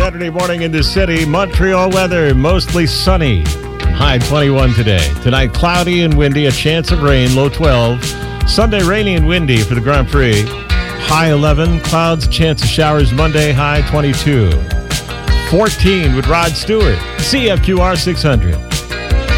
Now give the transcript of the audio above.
Saturday morning in the city. Montreal weather, mostly sunny. High 21 today. Tonight, cloudy and windy, a chance of rain, low 12. Sunday, rainy and windy for the Grand Prix. High 11, clouds, chance of showers Monday, high 22. 14 with Rod Stewart, CFQR 600.